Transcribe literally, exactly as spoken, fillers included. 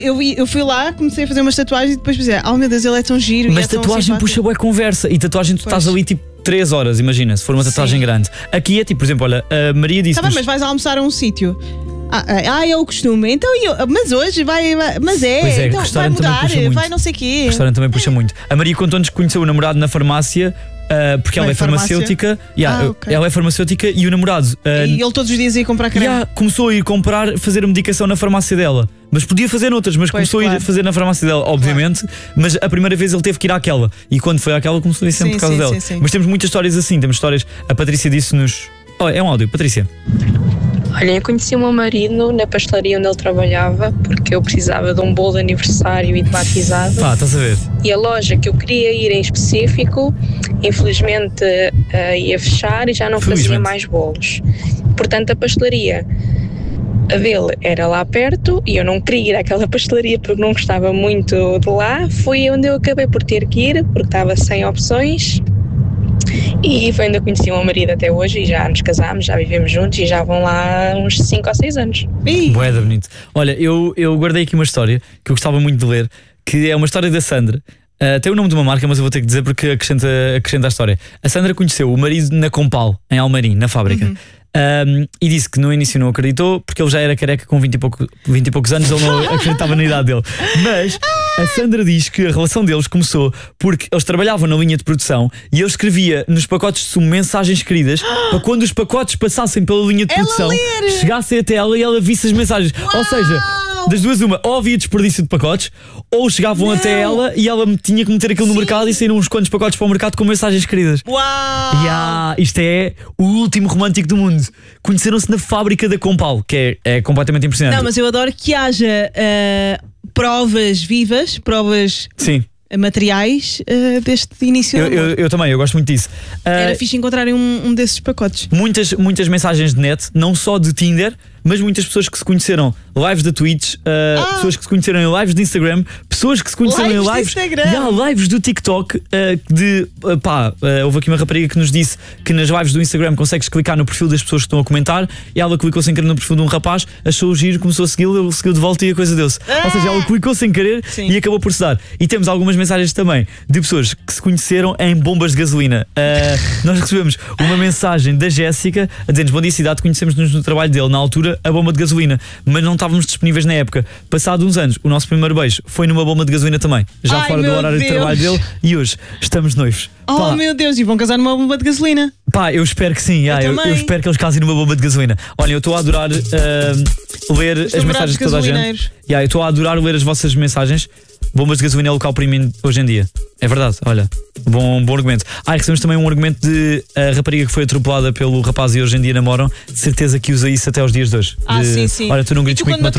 Eu, eu fui lá, comecei a fazer umas tatuagens e depois pensei, oh meu Deus, ele é tão giro. Mas é tão tatuagem simpático. puxa boa conversa. E tatuagem tu Pois. estás ali tipo três horas, imagina, se for uma tatuagem Sim. grande. Aqui é tipo, por exemplo, olha, a Maria disse. Tá bem, mas vais almoçar a um sítio. Ah, ah, é o costume. Então, eu, mas hoje vai. vai- Mas é, Pois é, então vai restaurante também mudar, puxa muito. vai não sei o quê. O restaurante também puxa muito. A Maria contou-nos que conheceu o namorado na farmácia. Uh, porque ela Bem, é farmacêutica. Yeah, Ah, ok. Ela é farmacêutica e o namorado uh, E ele todos os dias ia comprar creme. yeah, começou a ir comprar, fazer a medicação na farmácia dela. Mas podia fazer noutras, mas Pois, começou a claro. ir fazer na farmácia dela, obviamente. Mas a primeira vez ele teve que ir àquela. E quando foi àquela, começou a ir sempre Sim, por causa sim, dela. sim, sim. Mas temos muitas histórias assim. Temos histórias. A Patrícia disse-nos. Oh, é um áudio, Patrícia. Olha, eu conheci o meu marido na pastelaria onde ele trabalhava porque eu precisava de um bolo de aniversário e de batizado. Pá, estás a ver? E a loja que eu queria ir em específico, infelizmente uh, ia fechar e já não fazia Felizmente. mais bolos. Portanto, a pastelaria a dele era lá perto e eu não queria ir àquela pastelaria porque não gostava muito de lá. Foi onde eu acabei por ter que ir porque estava sem opções. E foi onde eu conheci o meu marido até hoje e já nos casámos, já vivemos juntos e já vão lá uns cinco ou seis anos. Ih, Bué da bonito. Olha, eu, eu guardei aqui uma história que eu gostava muito de ler, que é uma história da Sandra. Uh, tem o nome de uma marca, mas eu vou ter que dizer porque acrescenta, acrescenta a história. A Sandra conheceu o marido na Compal, em Almarim, na fábrica. Uhum. Um, e disse que no início não acreditou porque ele já era careca com vinte e, pouco, vinte e poucos anos, ele não acreditava na idade dele. Mas a Sandra diz que a relação deles começou porque eles trabalhavam na linha de produção e ele escrevia nos pacotes de sumo mensagens escritas para quando os pacotes passassem pela linha de Ela produção, ler! chegassem até ela e ela visse as mensagens. Ou seja, das duas uma, ou havia desperdício de pacotes ou chegavam Não. até ela e ela tinha que meter aquilo no Sim. mercado e saíram uns quantos pacotes para o mercado com mensagens escritas. Uau! Yeah, isto é o último romântico do mundo. Conheceram-se na fábrica da Compal, que é, é completamente impressionante. Não, mas eu adoro que haja ah, provas vivas, provas Sim, materiais ah, deste início eu, do amor. eu, eu também, eu gosto muito disso. Ah, Era fixe encontrarem um, um desses pacotes. muitas, muitas mensagens de net, não só de Tinder, mas muitas pessoas que se conheceram lives da Twitch, uh, Ah. pessoas que se conheceram em lives de Instagram, pessoas que se conheceram Lives em de lives, Instagram. Yeah, lives do TikTok. Uh, de uh, pá, uh, houve aqui uma rapariga que nos disse que nas lives do Instagram consegues clicar no perfil das pessoas que estão a comentar e ela clicou sem querer no perfil de um rapaz, achou o giro, começou a segui-lo, ele seguiu de volta e a coisa deu-se. Ah. Ou seja, ela clicou sem querer Sim. e acabou por se dar. E temos algumas mensagens também de pessoas que se conheceram em bombas de gasolina. Uh, nós recebemos uma mensagem da Jéssica a dizer-nos: bom dia, cidade, conhecemos-nos no trabalho dele, na altura, a bomba de gasolina, mas não estávamos disponíveis na época. Passado uns anos, o nosso primeiro beijo foi numa bomba de gasolina também, já Ai, fora do meu horário de Deus. trabalho dele, e hoje estamos noivos. Oh Pá, meu Deus, e vão casar numa bomba de gasolina. pá, eu espero que sim, ah, eu, também. eu espero que eles casem numa bomba de gasolina. Olha, eu estou a adorar uh, ler as namorados mensagens de toda a gente. gasolineiros. Yeah, eu estou a adorar ler as vossas mensagens. Bombas de gasolina é local para mim hoje em dia. É verdade, olha, bom, bom argumento. Ah, e recebemos também um argumento de a rapariga que foi atropelada pelo rapaz e hoje em dia namoram. De certeza que usa isso até aos dias de hoje. Ah, De, sim, sim. Olha, tu não E grites tu comigo quando que me